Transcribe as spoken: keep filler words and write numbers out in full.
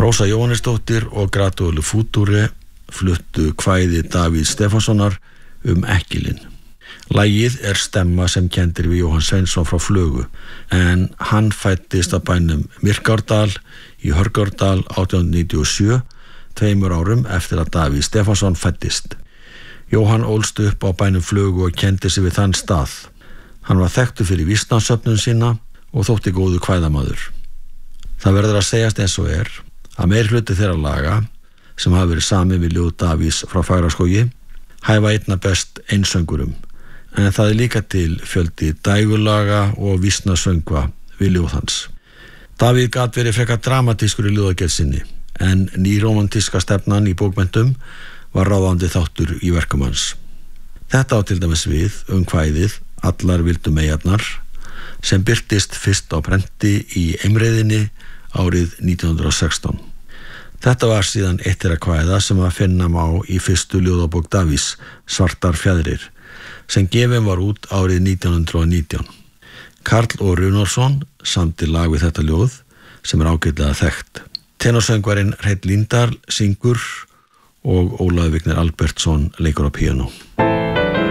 Rósa Jóhannesdóttir og Gratúlu Futuri fluttu kvæði Davíðs Stefánssonar um Ekkilinn. Lagið er stemma sem kendir við Jóhann Sveinsson frá Flögu, en hann fæddist að bænum Myrkárdal í Hörgárdal átján hundruð níutíu og sjö, tveimur árum eftir að Davíð Stefánsson fæddist. Jóhann ólst upp á bænum Flögu og kendi sig við þann stað. Hann var þekktur fyrir vísnasöfnun sína og þótti góðu kvæðamaður. Það verður að segjast eins og er að meir hluti þeirra laga sem hafa verið samið við ljóð Davíðs frá Fagraskógi hæfa einna best einsöngurum, en það er líka til fjöldi dægurlaga og vísnasöngva við ljóð hans. Davíð gat verið frekar dramatískur í ljóðagerð sinni, en nýrómantíska stefnan í bókmenntum var ráðandi þáttur í verkum hans. Þetta á til dæmis við um kvæðið Allar vildu meyjarnar, sem birtist fyrst á prenti í Eimreiðinni árið nítján hundruð og sextán. Þetta var síðan eitt þeirra kvæða sem að finna má í fyrstu ljóðabók Davíðs, Svartar fjæðrir, sem gefin var út árið nítján hundruð og nítján. Karl Ó. Runólfsson samdi lag við þetta ljóð sem er ágætlega þekkt. Tenorsöngvarinn Hreinn Líndal syngur og Ólafur Vignir Albertsson leikur á píanó.